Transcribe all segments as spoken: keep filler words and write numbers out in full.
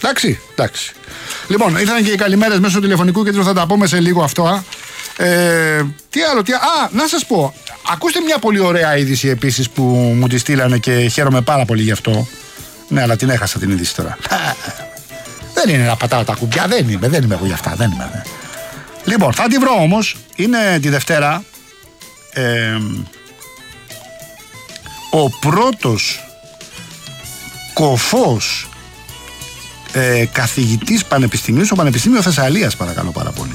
Εντάξει, εντάξει. Λοιπόν, ήρθαν και οι καλημέρες μέσω τηλεφωνικού κέντρου, θα τα πούμε σε λίγο αυτό. Α. Ε, τι άλλο, τι. Α, να σας πω. Ακούστε μια πολύ ωραία είδηση επίσης που μου τη στείλανε και χαίρομαι πάρα πολύ γι' αυτό. Ναι, αλλά την έχασα την είδηση τώρα. Δεν είναι να πατάω τα κουμπιά, δεν είμαι, δεν είμαι εγώ γι' αυτά, δεν είμαι. Ναι. Λοιπόν, θα τη βρω όμως. Είναι τη Δευτέρα. Ε, ο πρώτος κοφός ε, καθηγητής πανεπιστημίου στο Πανεπιστήμιο Θεσσαλίας, παρακαλώ πάρα πολύ.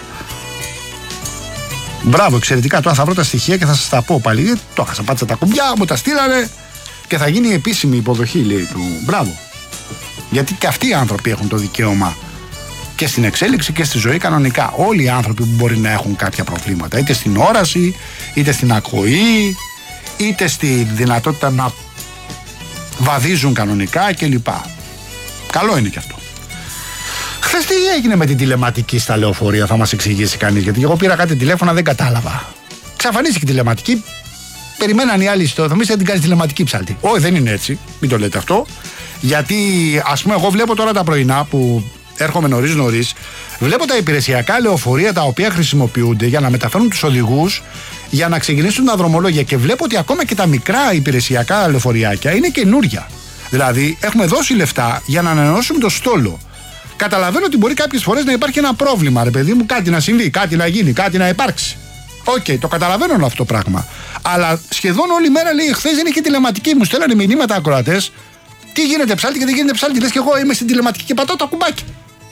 Μπράβο, εξαιρετικά. Τώρα θα βρω τα στοιχεία και θα σας τα πω πάλι. Το έχασα, πάτησα τα κουμπιά, μου τα στείλανε και θα γίνει η επίσημη υποδοχή, λέει του. Μπράβο. Γιατί και αυτοί οι άνθρωποι έχουν το δικαίωμα και στην εξέλιξη και στη ζωή κανονικά. Όλοι οι άνθρωποι που μπορεί να έχουν κάποια προβλήματα, είτε στην όραση, είτε στην ακοή, είτε στη δυνατότητα να βαδίζουν κανονικά κλπ. Καλό είναι και αυτό. Χθες τι έγινε με την τηλεματική στα λεωφορεία, θα μας εξηγήσει κανείς? Γιατί εγώ πήρα κάτι τηλέφωνα, δεν κατάλαβα. Ξαφανίστηκε η τηλεματική. Περιμέναν οι άλλοι στο. Θα μην την κάνει τηλεματική ψάλτη. Όχι, δεν είναι έτσι. Μην το λέτε αυτό. Γιατί, ας πούμε, εγώ βλέπω τώρα τα πρωινά που έρχομαι νωρίς νωρίς, βλέπω τα υπηρεσιακά λεωφορεία τα οποία χρησιμοποιούνται για να μεταφέρουν τους οδηγούς για να ξεκινήσουν τα δρομολόγια. Και βλέπω ότι ακόμα και τα μικρά υπηρεσιακά λεωφοριάκια είναι καινούρια. Δηλαδή, έχουμε δώσει λεφτά για να ανανεώσουμε το στόλο. Καταλαβαίνω ότι μπορεί κάποιες φορές να υπάρχει ένα πρόβλημα, ρε παιδί μου, κάτι να συμβεί, κάτι να γίνει, κάτι να υπάρξει. Οκ, okay, το καταλαβαίνω όλο αυτό το πράγμα. Αλλά σχεδόν όλη μέρα λέει: χθες δεν είχε τηλεματική. Μου στέλνανε μηνύματα ακροατές. Τι γίνεται ψάλτη και δεν γίνεται ψάλτη. Λες και εγώ είμαι στην τηλεματική και πατάω τα κουμπάκια.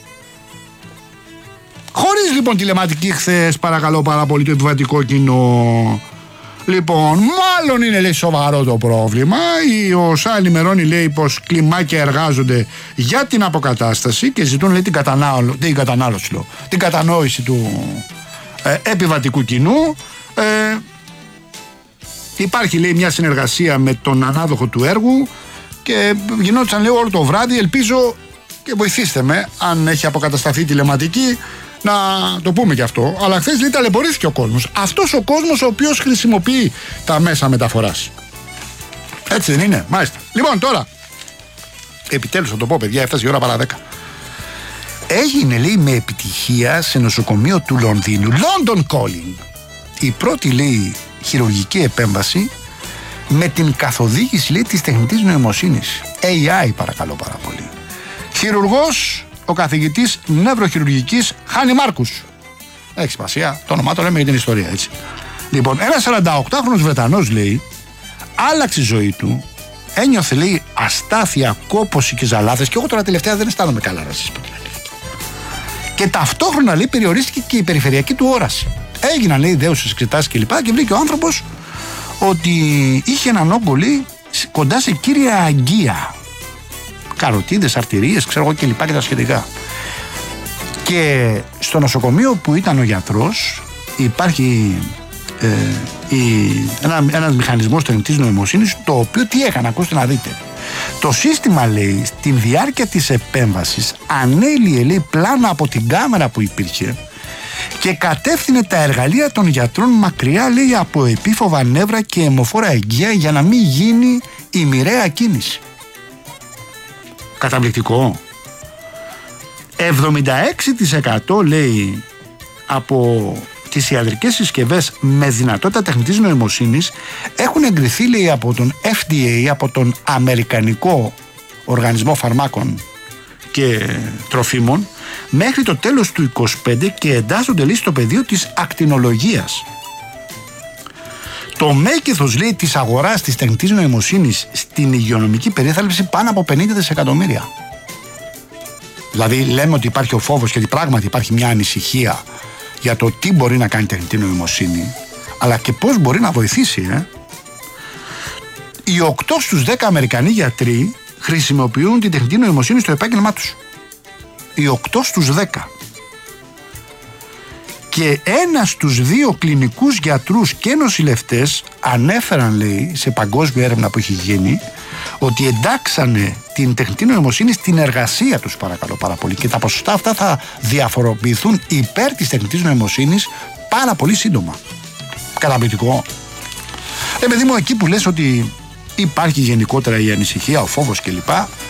Χωρίς λοιπόν τηλεματική χθες, παρακαλώ πάρα πολύ, το επιβατικό κοινό. Λοιπόν, μάλλον είναι, λέει, σοβαρό το πρόβλημα. Ο ΩΣΑ ενημερώνει, λέει, πως κλιμάκια εργάζονται για την αποκατάσταση και ζητούν, λέει, την, κατανάλω, την κατανάλωση, λέω, την κατανόηση του ε, επιβατικού κοινού. Ε, υπάρχει, λέει, μια συνεργασία με τον ανάδοχο του έργου και γινόντουσαν, λέει, όλο το βράδυ. Ελπίζω και βοηθήστε με, αν έχει αποκατασταθεί τηλεματική, να το πούμε και αυτό. Αλλά χθες, λέει, ταλαιπωρήθηκε ο κόσμος. Αυτός ο κόσμος ο οποίος χρησιμοποιεί τα μέσα μεταφοράς. Έτσι δεν είναι? Μάλιστα. Λοιπόν, τώρα, επιτέλους θα το πω, παιδιά, έφτασε η ώρα παρά δέκα. Έγινε, λέει, με επιτυχία σε νοσοκομείο του Λονδίνου, London Calling, η πρώτη, λέει, χειρουργική επέμβαση με την καθοδήγηση, λέει, της τεχνητής νοημοσύνης. έι άι, παρακαλώ πάρα πολύ. Χειρουργός, ο καθηγητής νευροχειρουργικής Χάνι Μάρκους. Έχει σημασία, το όνομά το λέμε για την ιστορία, έτσι. Λοιπόν, ένας σαρανταοκτάχρονος Βρετανός, λέει, άλλαξε η ζωή του, ένιωθε, λέει, αστάθεια, κόπωση και ζαλάθες. Και εγώ τώρα τελευταία δεν αισθάνομαι καλά, να σας πω την αλήθεια. Και ταυτόχρονα, λέει, περιορίστηκε και η περιφερειακή του όραση. Έγιναν, λέει, δέουσες εξετάσεις κλπ. Και, και βρήκε ο άνθρωπος ότι είχε έναν όγκο, λέει, κοντά σε κύρια αγκία. Καροτίδες, αρτηρίες, ξέρω εγώ κλπ. Και τα σχετικά. Και στο νοσοκομείο που ήταν ο γιατρός υπάρχει ε, η, ένα, ένας μηχανισμός τεχνητής νοημοσύνης, το οποίο τι έκανε, ακούστε να δείτε. Το σύστημα, λέει, στην διάρκεια της επέμβασης ανέλυε, λέει, πλάνα από την κάμερα που υπήρχε και κατεύθυνε τα εργαλεία των γιατρών μακριά, λέει, από επίφοβα νεύρα και αιμοφόρα αγκία για να μην γίνει η μοιραία κίνηση. Καταπληκτικό. εβδομήντα έξι τοις εκατό, λέει, από τις ιατρικές συσκευές με δυνατότητα τεχνητής νοημοσύνης έχουν εγκριθεί, λέει, από τον εφ ντι έι, από τον Αμερικανικό Οργανισμό Φαρμάκων και Τροφίμων, μέχρι το τέλος του είκοσι πέντε και εντάσσονται, λέει, στο πεδίο της ακτινολογίας. Το μέγεθος, λέει, της αγοράς της τεχνητής νοημοσύνης στην υγειονομική περίθαλψη πάνω από πενήντα δισεκατομμύρια. Δηλαδή λέμε ότι υπάρχει ο φόβος και ότι πράγματι υπάρχει μια ανησυχία για το τι μπορεί να κάνει η τεχνητή νοημοσύνη, αλλά και πώς μπορεί να βοηθήσει. Ε? Οι οκτώ στους δέκα Αμερικανοί γιατροί χρησιμοποιούν την τεχνητή νοημοσύνη στο επάγγελμά τους. Οι οκτώ στους δέκα. Και ένα στους δύο κλινικούς γιατρούς και νοσηλευτές ανέφεραν, λέει, σε παγκόσμια έρευνα που έχει γίνει, ότι εντάξανε την τεχνητή νοημοσύνη στην εργασία τους, παρακαλώ πάρα πολύ. Και τα ποσοστά αυτά θα διαφοροποιηθούν υπέρ της τεχνητής νοημοσύνης πάρα πολύ σύντομα. Καταπληκτικό. Ε, παιδί μου, εκεί που λες ότι υπάρχει γενικότερα η ανησυχία, ο φόβος κλπ.